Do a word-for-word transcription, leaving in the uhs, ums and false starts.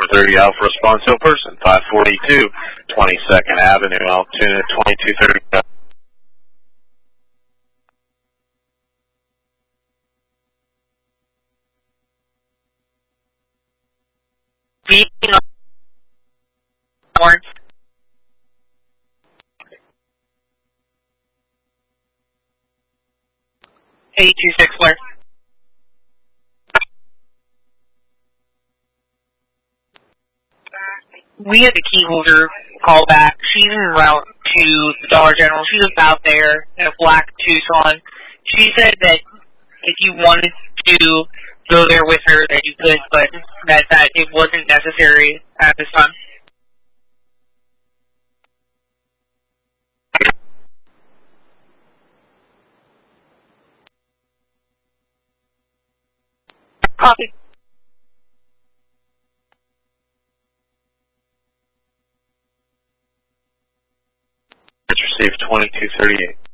thirty Alpha response to a person, five forty-two twenty-second Avenue, Altoona, twenty-two thirty. eight two six, Blair. We had the key holder call back. She's en route to the Dollar General. She was out there in a black Tucson. She said that if you wanted to go there with her, that you could, but that, that it wasn't necessary at this time. Copy. Received twenty-two thirty-eight.